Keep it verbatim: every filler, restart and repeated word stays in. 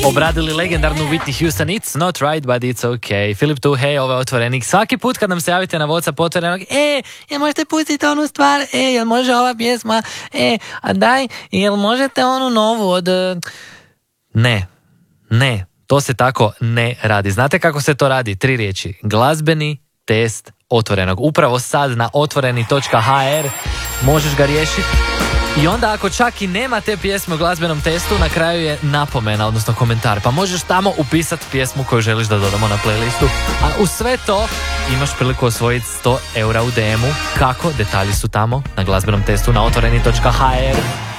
obradili legendarnu Whitney Houston It's not right but it's okay. Filip tu, hej, ovo je Otvorenik. Svaki put kad nam se javite na WhatsApp Otvorenog, e, jel možete pustiti onu stvar, e, jel može ova pjesma, e, a daj, jel možete onu novu od... Ne, ne, to se tako ne radi. Znate kako se to radi? Tri riječi. Glazbeni test Otvorenog. Upravo sad na otvoreni točka ha er možeš ga riješiti. I onda ako čak i nema te pjesme u glazbenom testu, na kraju je napomena, odnosno komentar. Pa možeš tamo upisati pjesmu koju želiš da dodamo na playlistu. A u sve to imaš priliku osvojiti sto eura u de emu. Kako? Detalji su tamo na glazbenom testu na otvoreni točka ha er.